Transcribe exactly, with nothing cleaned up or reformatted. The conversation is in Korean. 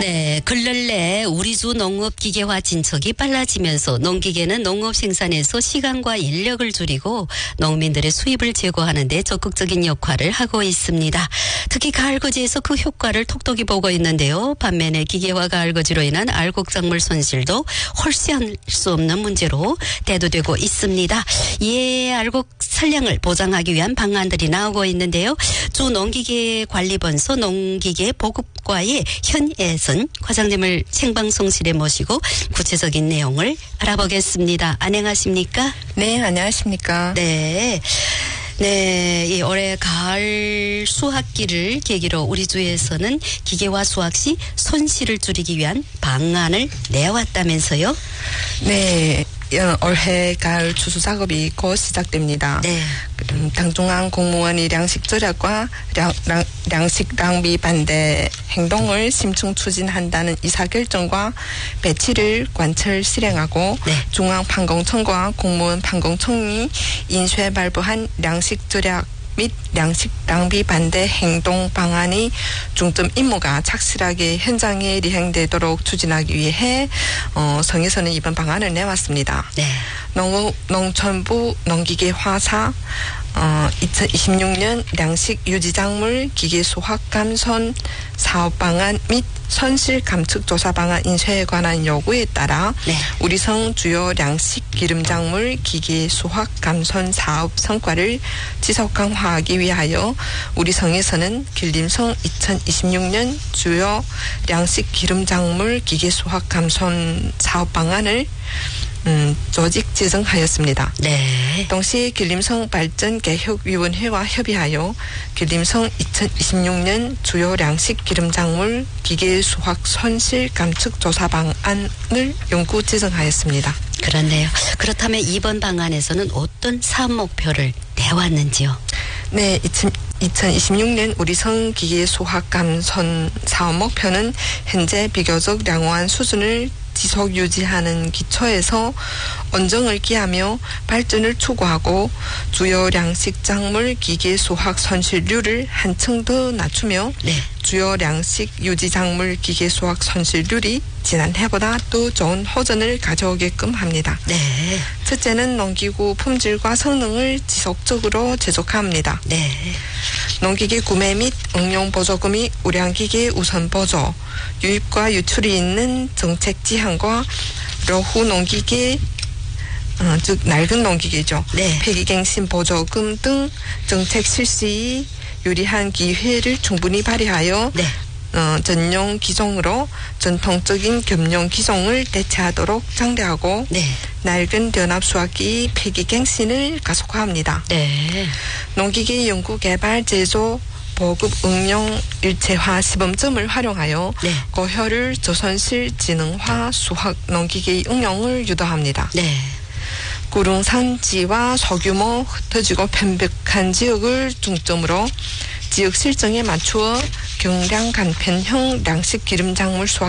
네, 근래 우리 주 농업 기계화 진척이 빨라지면서 농기계는 농업 생산에서 시간과 인력을 줄이고 농민들의 수입을 제고하는 데 적극적인 역할을 하고 있습니다. 특히 가을거지에서 그 효과를 톡톡히 보고 있는데요. 반면에 기계화 가을거지로 인한 알곡작물 손실도 홀수할 수 없는 문제로 대두되고 있습니다. 이에 알곡 산량을 보장하기 위한 방안들이 나오고 있는데요. 주 농기계 관리본소 농기계 보급과의 현예선 과장님을 생방송실에 모시고 구체적인 내용을 알아보겠습니다. 안녕하십니까? 네, 안녕하십니까? 네. 네, 이 올해 가을 수확기를 계기로 우리 주에서는 기계화 수확 시 손실을 줄이기 위한 방안을 내왔다면서요? 네, 올해 가을 추수 작업이 곧 시작됩니다. 네. 음, 당중앙 공무원이粮食 절약과 량, 량,粮食 낭비 반대 행동을 심층 추진한다는 의사결정과 배치를 관철 실행하고 네. 중앙판공청과 공무원 판공청이 인쇄 발부한粮食 절약 및粮食 낭비 반대 행동 방안이 중점 임무가 착실하게 현장에 리행되도록 추진하기 위해 어, 성에서는 이번 방안을 내왔습니다. 네. 농, 농촌부 농기계화사 어, 이천이십육 년粮食 유지작물 기계 수확 감손 사업 방안 및 손실 감축 조사 방안 인쇄에 관한 요구에 따라 네. 우리성 주요粮食 기름작물 기계 수확 감손 사업 성과를 지속 강화하기 위하여 우리성에서는 길림성 이천이십육 년 주요粮食 기름작물 기계 수확 감손 사업 방안을 음, 조직 제정하였습니다. 네. 동시에 길림성 발전개혁위원회와 협의하여 길림성 이천이십육 년 주요粮食 기름작물 기계 수확 손실 감축 조사 방안을 연구 제정하였습니다. 그렇네요. 그렇다면 이번 방안에서는 어떤 사업 목표를 내왔는지요? 네, 이천이십육 년 우리성 기계 수확 감손 사업 목표는 현재 비교적 양호한 수준을 지속 유지하는 기초에서 언정을 기하며 발전을 추구하고 주요粮食 작물 기계 수확 손실률을 한층 더 낮추며 네. 주요粮食 유지 작물 기계 수확 손실률이 지난해보다 더 좋은 호전을 가져오게끔 합니다. 네. 첫째는 농기구 품질과 성능을 지속적으로 제조합니다. 네. 농기계 구매 및 응용 보조금이 우량기계 우선 보조, 유입과 유출이 있는 정책 지향과 러후 농기계 어, 즉 낡은 농기계죠. 네. 폐기갱신 보조금 등 정책 실시에 유리한 기회를 충분히 발휘하여 네. 어, 전용 기종으로 전통적인 겸용 기종을 대체하도록 장려하고 네. 낡은 변압 수확기 폐기갱신을 가속화합니다. 네. 농기계 연구 개발 제조 보급 응용 일체화 시범점을 활용하여 네. 고효율 저손실 지능화 수확 농기계의 응용을 유도합니다. 네. 구릉 산지와 소규모 흩어지고 편백한 지역을 중점으로 지역 실정에 맞추어 경량 간편형粮食 기름작물 수확